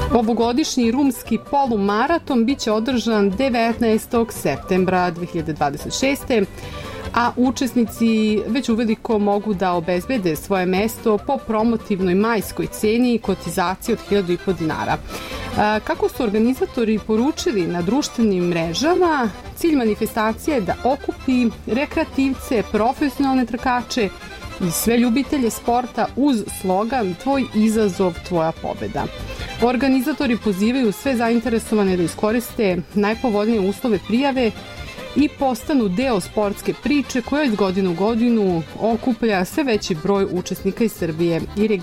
Ovogodišnji rumski polumaraton biće održan 19. septembra 2026. a učesnici već uveliko mogu da obezbede svoje mesto po promotivnoj majskoj ceni i kotizaciji od 1.500 dinara. Kako su organizatori poručili na društvenim mrežama, cilj manifestacije je da okupi rekreativce, profesionalne trkače i sve ljubitelje sporta uz slogan "Tvoj izazov, tvoja pobeda". Organizatori pozivaju sve zainteresovane da iskoriste najpovoljnije uslove prijave i postanu deo sportske priče koja iz godine u godinu okuplja sve veći broj učesnika iz Srbije i regiona.